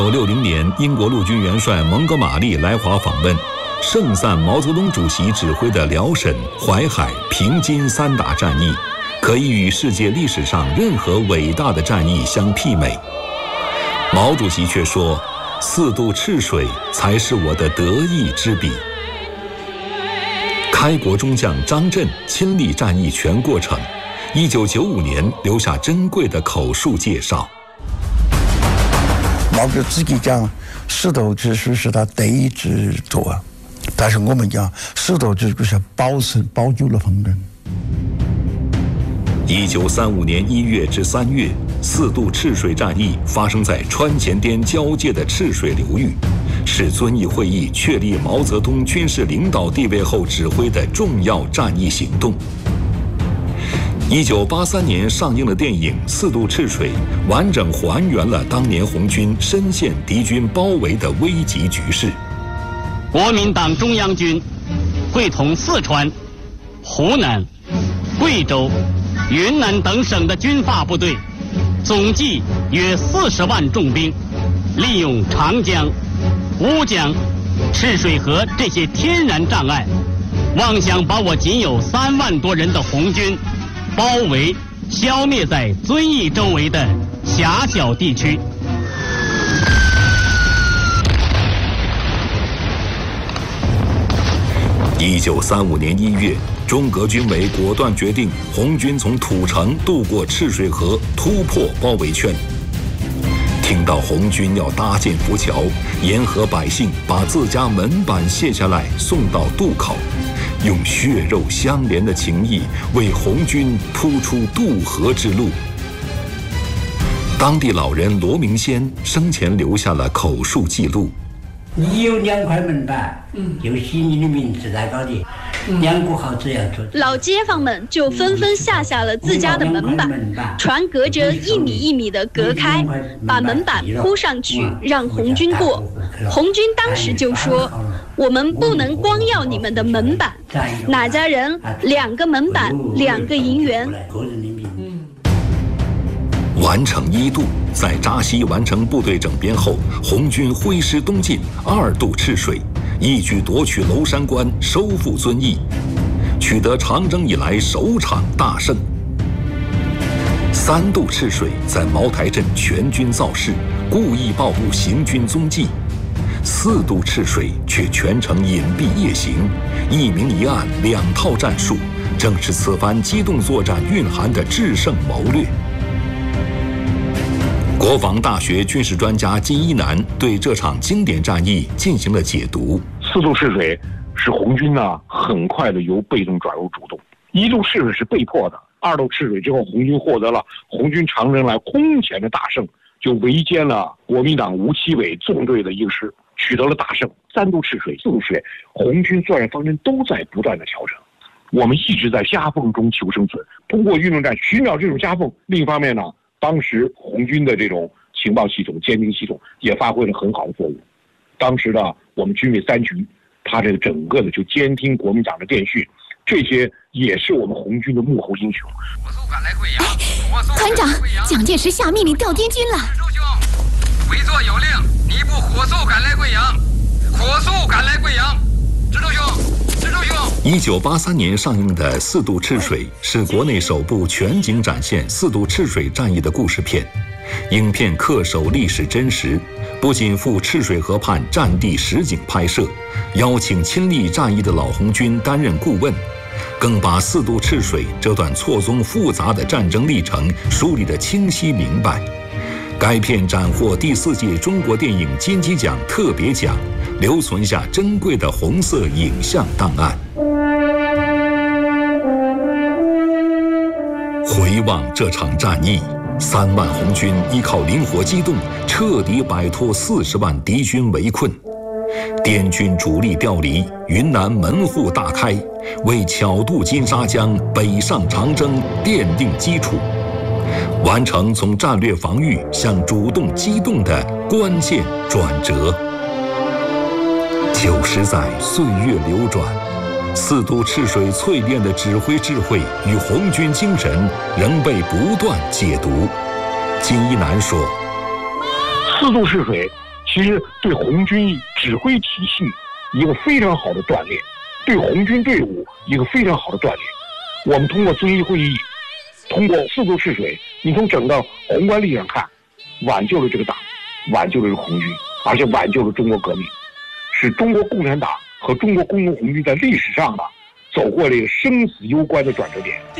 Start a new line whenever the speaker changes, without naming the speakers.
1960年，英国陆军元帅蒙哥马利来华访问，盛赞毛泽东主席指挥的辽沈、淮海、平津三大战役，可以与世界历史上任何伟大的战役相媲美。毛主席却说：“4渡赤水才是我的得意之笔。”开国中将张震亲历战役全过程，1995年留下珍贵的口述介绍。
毛主席自己讲4渡赤水是他得意之作，但是我们讲4渡赤水是保住了红军。
1935年1月至3月，4渡赤水战役发生在川黔滇交界的赤水流域，是遵义会议确立毛泽东军事领导地位后指挥的重要战役行动。1983年上映的电影《4渡赤水》完整还原了当年红军深陷敌军包围的危急局势。
国民党中央军会同四川、湖南、贵州、云南等省的军阀部队，总计约40万重兵，利用长江、乌江、赤水河这些天然障碍，妄想把我仅有3万多人的红军包围、消灭在遵义周围的狭小地区。
1935年1月，中革军委果断决定，红军从土城渡过赤水河，突破包围圈。听到红军要搭建浮桥，沿河百姓把自家门板卸下来送到渡口，用血肉相连的情谊为红军铺出渡河之路。当地老人罗明先生前留下了口述记录：
你有2块门板，就写你的名字在高底，2个号这样做。
老街坊们就纷纷下了自家的门板，船隔着1米1米的隔开，把门板铺上去，让红军过。红军当时就说：“我们不能光要你们的门板，哪家人2个门板2个银元。”
完成1渡，在扎西完成部队整编后，红军挥师东进，2渡赤水，一举夺取娄山关，收复遵义，取得长征以来首场大胜。3渡赤水在茅台镇全军造势，故意暴露行军踪迹；4渡赤水却全程隐蔽夜行，一明一暗2套战术，正是此番机动作战蕴含的制胜谋略。国防大学军事专家金一南对这场经典战役进行了解读。
4渡赤水使红军很快的由被动转入主动，1渡赤水是被迫的，2渡赤水之后，红军获得了红军长征来空前的大胜，就围歼了国民党吴奇伟纵队的1个师，取得了大胜。3渡赤水、4渡赤水，红军作战方针都在不断的调整。我们一直在夹缝中求生存，通过运动战寻找这种夹缝。另一方面呢，当时红军的这种情报系统、监听系统也发挥了很好的作用。当时呢，我们军委3局，他这个整个的就监听国民党的电讯，这些也是我们红军的幕后英雄。
团长，蒋介石下命令调滇军了。
周兄，委座有令，你部火速赶来贵阳，火速赶来贵阳。支州兄
，1983年上映的《4渡赤水》是国内首部全景展现4渡赤水战役的故事片。影片恪守历史真实，不仅赴赤水河畔战地实景拍摄，邀请亲历战役的老红军担任顾问，更把4渡赤水这段错综复杂的战争历程梳理得清晰明白。该片斩获第4届中国电影金鸡奖特别奖，留存下珍贵的红色影像档案。回望这场战役，3万红军依靠灵活机动，彻底摆脱40万敌军围困。滇军主力调离，云南门户大开，为巧渡金沙江、北上长征奠定基础，完成从战略防御向主动机动的关键转折。90载岁月流转，4渡赤水淬炼的指挥智慧与红军精神仍被不断解读。金一南说：“4
渡赤水其实对红军指挥体系一个非常好的锻炼，对红军队伍一个非常好的锻炼。我们通过遵义会议，通过四渡赤水，你从整个宏观利益上看，挽救了这个党，挽救了这个红军，而且挽救了中国革命，使中国共产党和中国工农红军在历史上走过这个生死攸关的转折点。